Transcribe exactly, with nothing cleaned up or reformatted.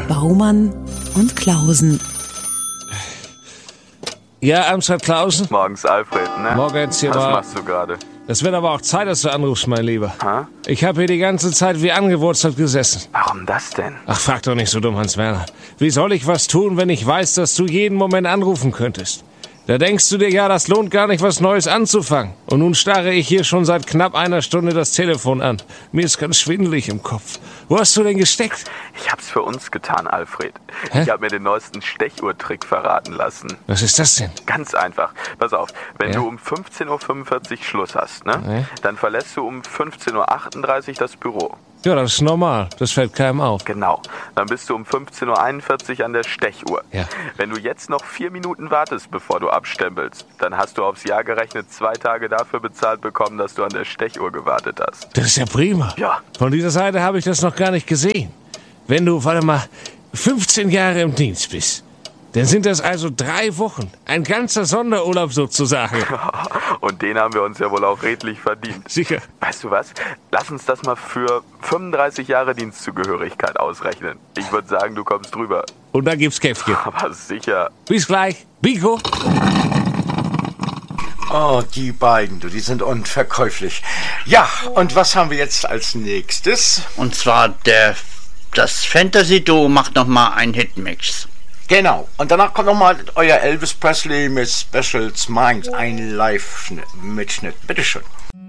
Baumann und Klausen. Ja, Amstadt Klausen? Morgens Alfred, ne? Morgens hier Was mal. machst du gerade? Es wird aber auch Zeit, dass du anrufst, mein Lieber. Hä? Ich habe hier die ganze Zeit wie angewurzelt gesessen. Warum das denn? Ach, frag doch nicht so dumm, Hans-Werner. Wie soll ich was tun, wenn ich weiß, dass du jeden Moment anrufen könntest? Da denkst du dir ja, das lohnt gar nicht, was Neues anzufangen. Und nun starre ich hier schon seit knapp einer Stunde das Telefon an. Mir ist ganz schwindelig im Kopf. Wo hast du denn gesteckt? Ich hab's für uns getan, Alfred. Hä? Ich hab mir den neuesten Stechuhrtrick verraten lassen. Was ist das denn? Ganz einfach. Pass auf, wenn Ja? du um fünfzehn Uhr fünfundvierzig Schluss hast, ne? Ja? Dann verlässt du um fünfzehn Uhr achtunddreißig das Büro. Ja, das ist normal. Das fällt keinem auf. Genau. Dann bist du um fünfzehn Uhr einundvierzig an der Stechuhr. Ja. Wenn du jetzt noch vier Minuten wartest, bevor du abstempelst, dann hast du aufs Jahr gerechnet zwei Tage dafür bezahlt bekommen, dass du an der Stechuhr gewartet hast. Das ist ja prima. Ja. Von dieser Seite habe ich das noch gar nicht gesehen. Wenn du, warte mal, fünfzehn Jahre im Dienst bist, dann sind das also drei Wochen. Ein ganzer Sonderurlaub sozusagen. Und den haben wir uns ja wohl auch redlich verdient. Sicher. Weißt du was? Lass uns das mal für fünfunddreißig Jahre Dienstzugehörigkeit ausrechnen. Ich würde sagen, du kommst drüber. Und dann gibt's Käffchen. Aber sicher. Bis gleich. Biko. Oh, die beiden, du, die sind unverkäuflich. Ja, und was haben wir jetzt als nächstes? Und zwar der, das Fantasy-Duo macht nochmal einen Hitmix. Genau, und danach kommt nochmal euer Elvis Presley mit Specials Minds, ein Live-Mitschnitt. Bitteschön.